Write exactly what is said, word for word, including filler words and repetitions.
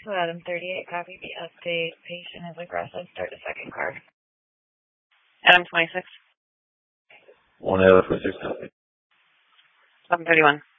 So Adam thirty-eight, copy the update. Patient is aggressive. Start the second card. Adam twenty-six. One L for six copy. eleven thirty-one.